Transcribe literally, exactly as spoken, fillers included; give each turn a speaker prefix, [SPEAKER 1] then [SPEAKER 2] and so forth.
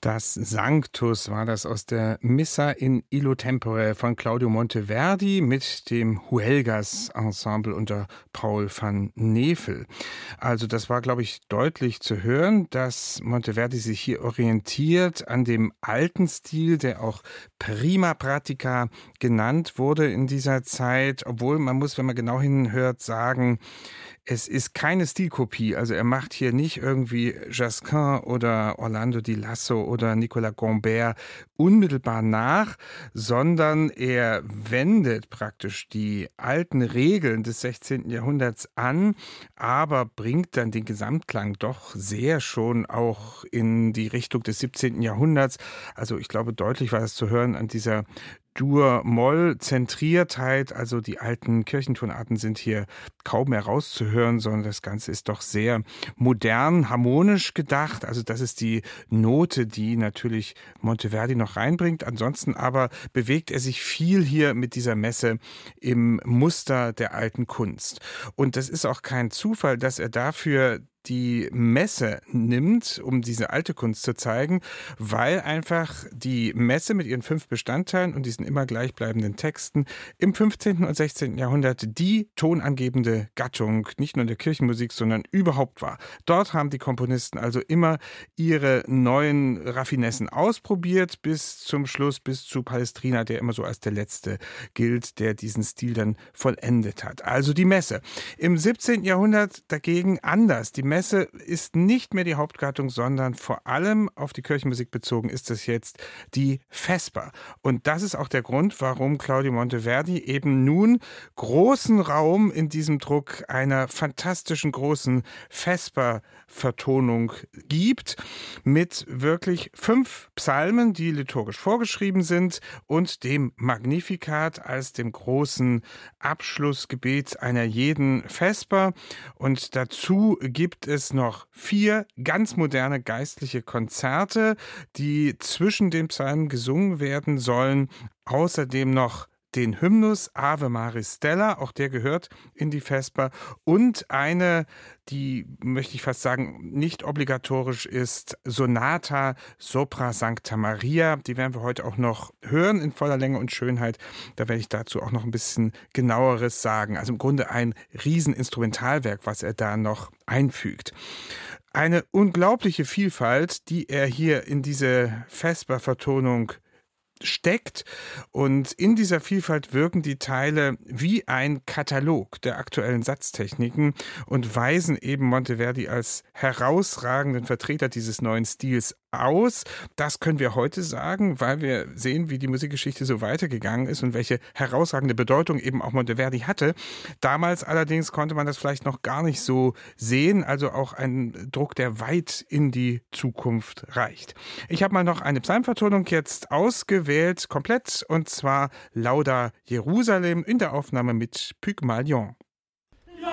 [SPEAKER 1] Das Sanctus war das aus der Missa in Illo Tempore von Claudio Monteverdi mit dem Huelgas Ensemble unter Paul van Nevel. Also das war, glaube ich, deutlich zu hören, dass Monteverdi sich hier orientiert an dem alten Stil, der auch Prima Pratica genannt wurde in dieser Zeit, obwohl man muss, wenn man genau hinhört, sagen, es ist keine Stilkopie, also er macht hier nicht irgendwie Josquin oder Orlando di Lasso oder Nicolas Gombert unmittelbar nach, sondern er wendet praktisch die alten Regeln des sechzehnten Jahrhunderts an, aber bringt dann den Gesamtklang doch sehr schon auch in die Richtung des siebzehnten Jahrhunderts. Also ich glaube, deutlich war das zu hören an dieser Dur-Moll-Zentriertheit, also die alten Kirchentonarten sind hier kaum mehr rauszuhören, sondern das Ganze ist doch sehr modern, harmonisch gedacht. Also das ist die Note, die natürlich Monteverdi noch reinbringt. Ansonsten aber bewegt er sich viel hier mit dieser Messe im Muster der alten Kunst. Und das ist auch kein Zufall, dass er dafür die Messe nimmt, um diese alte Kunst zu zeigen, weil einfach die Messe mit ihren fünf Bestandteilen und diesen immer gleichbleibenden Texten im fünfzehnten und sechzehnten Jahrhundert die tonangebende Gattung, nicht nur in der Kirchenmusik, sondern überhaupt war. Dort haben die Komponisten also immer ihre neuen Raffinessen ausprobiert, bis zum Schluss, bis zu Palestrina, der immer so als der Letzte gilt, der diesen Stil dann vollendet hat. Also die Messe. Im siebzehnten Jahrhundert dagegen anders. Die Messe ist nicht mehr die Hauptgattung, sondern vor allem auf die Kirchenmusik bezogen ist es jetzt die Vesper. Und das ist auch der Grund, warum Claudio Monteverdi eben nun großen Raum in diesem Druck einer fantastischen großen Vesper-Vertonung gibt, mit wirklich fünf Psalmen, die liturgisch vorgeschrieben sind, und dem Magnificat als dem großen Abschlussgebet einer jeden Vesper. Und dazu gibt es noch vier ganz moderne geistliche Konzerte, die zwischen den Psalmen gesungen werden sollen. Außerdem noch den Hymnus Ave Maris Stella, auch der gehört in die Vesper, und eine, die, möchte ich fast sagen, nicht obligatorisch ist, Sonata Sopra Sancta Maria. Die werden wir heute auch noch hören in voller Länge und Schönheit. Da werde ich dazu auch noch ein bisschen genaueres sagen. Also im Grunde ein Rieseninstrumentalwerk, was er da noch einfügt. Eine unglaubliche Vielfalt, die er hier in diese Vesper-Vertonung steckt, und in dieser Vielfalt wirken die Teile wie ein Katalog der aktuellen Satztechniken und weisen eben Monteverdi als herausragenden Vertreter dieses neuen Stils aus. Das können wir heute sagen, weil wir sehen, wie die Musikgeschichte so weitergegangen ist und welche herausragende Bedeutung eben auch Monteverdi hatte. Damals allerdings konnte man das vielleicht noch gar nicht so sehen, also auch ein Druck, der weit in die Zukunft reicht. Ich habe mal noch eine Psalmvertonung jetzt ausgewählt, komplett, und zwar Lauda Jerusalem in der Aufnahme mit Pygmalion.